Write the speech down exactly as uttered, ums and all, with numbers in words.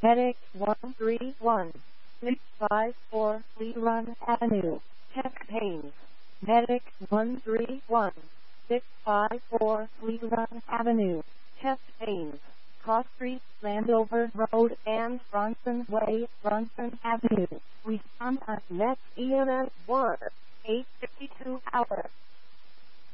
Medic one three one, six five four Leland Avenue, Chest Pains. Medic one three one, six five four Leland Avenue, Chest Pains. Cross Street, Landover Road, and Bronson Way, Bronson Avenue. Respond at next E M S one, eight fifty-two hours.